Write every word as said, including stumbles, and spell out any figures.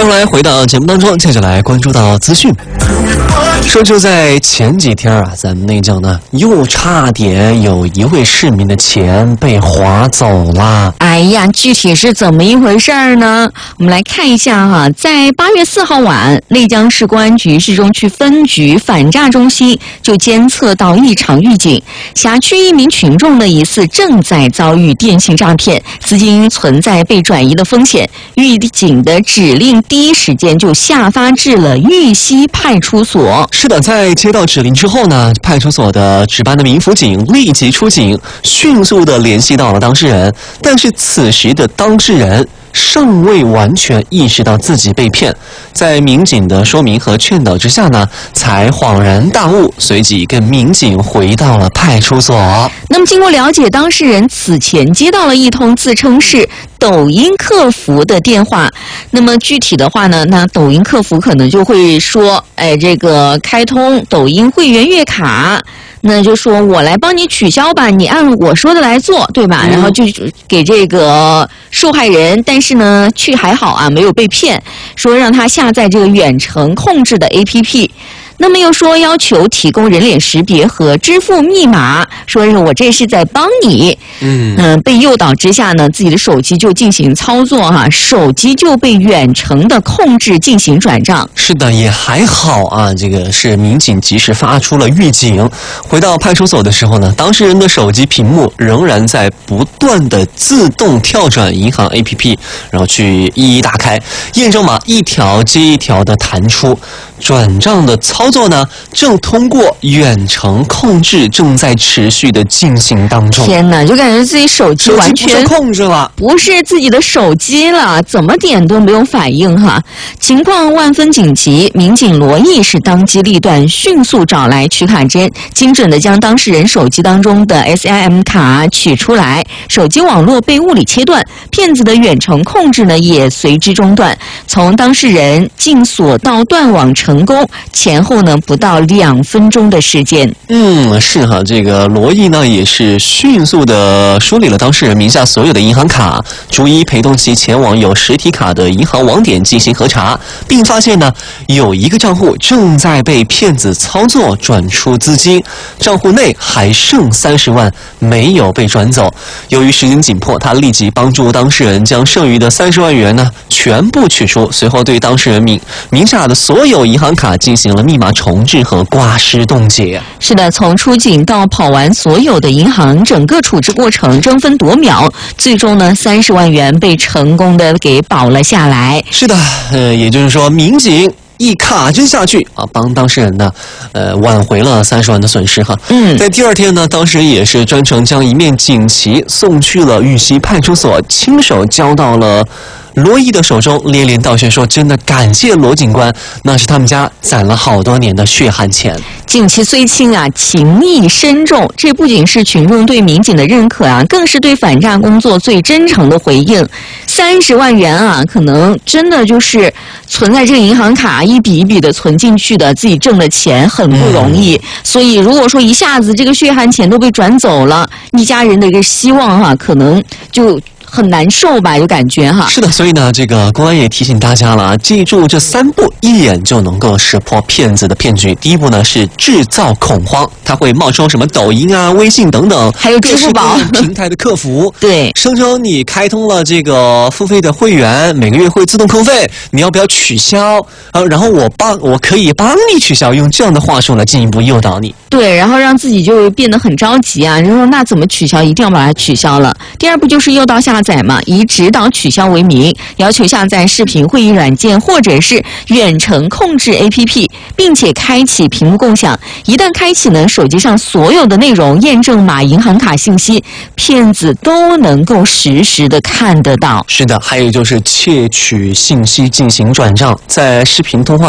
后来回到节目当中，接着来关注到资讯。说就在前几天啊，咱们内政呢又差点有一位市民的钱被划走了。 哎呀，具体是怎么一回事儿呢？我们来看一下哈，在八月四号晚，内江市公安局市中区分局反诈中心就监测到异常预警，辖区一名群众呢疑似正在遭遇电信诈骗，资金存在被转移的风险。预警的指令第一时间就下发至了玉溪派出所。 是的，在接到指令之后呢，派出所的值班的民辅警立即出警，迅速的联系到了当事人。但是此时的当事人尚未完全意识到自己被骗，在民警的说明和劝导之下呢，才恍然大悟，随即跟民警回到了派出所。 那么经过了解，当事人此前接到了一通自称是抖音客服的电话。那么具体的话呢，那抖音客服可能就会说，哎，这个开通抖音会员月卡，那就说我来帮你取消吧，你按我说的来做，对吧？嗯、然后就给这个受害人，但是呢，却还好啊，没有被骗，说让他下载这个远程控制的 A P P。那么又说要求提供人脸识别和支付密码，说是我这是在帮你。嗯嗯、呃，被诱导之下呢，自己的手机就进行操作哈，手机就被远程的控制进行转账。 是的，也还好啊，这个是民警及时发出了预警。回到派出所的时候呢，当事人的手机屏幕仍然在不断的自动跳转银行 A P P， 然后去一一打开，验证码一条接一条的弹出。转账的操作呢，正通过远程控制，正在持续的进行当中。 天哪，就感觉自己手机完全手机不受控制了， 不是自己的手机了，怎么点都没有反应哈。情况万分紧急，民警罗毅是当机立断，迅速找来取卡针，精准的将当事人手机当中的 S I M 卡取出来，手机网络被物理切断，骗子的远程控制呢也随之中断。从当事人进锁到断网成功，前后呢不到两分钟的时间。 嗯，是哈，这个罗毅呢也是迅速的梳理了当事人名下所有的银行卡，逐一陪同其前往有实体卡的银行网点进行核查，并发现呢有一个账户正在被骗子操作转出资金，账户内还剩三十万没有被转走。由于时间紧迫，他立即帮助当事人将剩余的三十万元呢全部取出，随后对当事人名名下的所有银行卡进行了密码重置和挂失冻结。 是的，从出警到跑完所有的银行，整个处置过程争分夺秒，最终呢三十万元被成功的给保了下来。 是的，呃，也就是说民警一卡针下去啊，帮当事人呢，呃，挽回了三十万的损失哈。嗯，在第二天呢，当事人也是专程将一面锦旗送去了玉溪派出所，亲手交到了罗毅的手中，连连道谢说：“真的感谢罗警官，那是他们家攒了好多年的血汗钱。” 锦旗虽轻啊，情义深重。这不仅是群众对民警的认可啊，更是对反诈工作最真诚的回应。三十万元啊，可能真的就是存在这个银行卡，一笔一笔的存进去的，自己挣的钱很不容易。嗯、所以，如果说一下子这个血汗钱都被转走了，一家人的一个希望哈、啊，可能就很难受吧，有感觉哈。 是的，所以呢，这个公安也提醒大家了啊，记住这三步，一眼就能够识破骗子的骗局。第一步呢是制造恐慌，他会冒充什么抖音啊、微信等等， 还有支付宝平台的客服， 对， 声称你开通了这个付费的会员，每个月会自动扣费，你要不要取消？呃，然后我帮我可以帮你取消，用这样的话术来进一步诱导你。 对，然后让自己就变得很着急啊，就说那怎么取消？一定要把它取消了。第二步就是诱导下载嘛，以指导取消为名，要求下载视频会议软件或者是远程控制 A P P， 并且开启屏幕共享。一旦开启呢，手机上所有的内容、验证码、银行卡信息，骗子都能够实时的看得到。 是的，还有就是窃取信息进行转账，在视频通话